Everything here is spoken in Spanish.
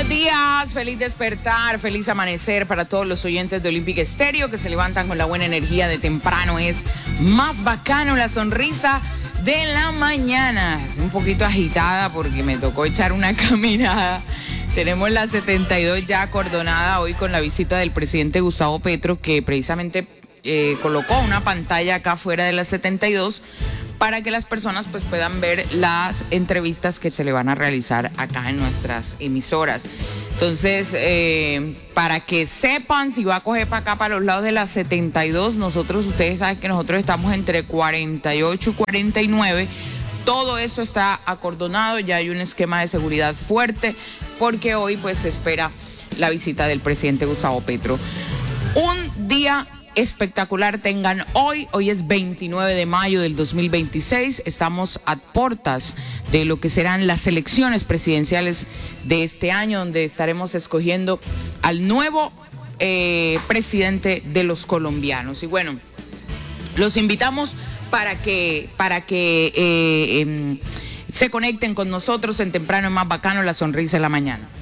días, feliz despertar, feliz amanecer para todos los oyentes de Olímpica Estéreo que se levantan con la buena energía de temprano. Es más bacano la sonrisa de la mañana. Un poquito agitada porque me tocó echar una caminada. Tenemos la 72 ya acordonada hoy con la visita del presidente Gustavo Petro, que precisamente colocó una pantalla acá fuera de la 72 para que las personas pues puedan ver las entrevistas que se le van a realizar acá en nuestras emisoras. Entonces, para que sepan, si va a coger para acá, para los lados de la 72, ustedes saben que nosotros estamos entre 48 y 49. Todo esto está acordonado, ya hay un esquema de seguridad fuerte, porque hoy pues se espera la visita del presidente Gustavo Petro. Un día espectacular tengan hoy es 29 de mayo del 2026, estamos a puertas de lo que serán las elecciones presidenciales de este año, donde estaremos escogiendo al nuevo presidente de los colombianos. Y bueno, los invitamos para que se conecten con nosotros en Temprano es Más Bacano, la sonrisa de la mañana.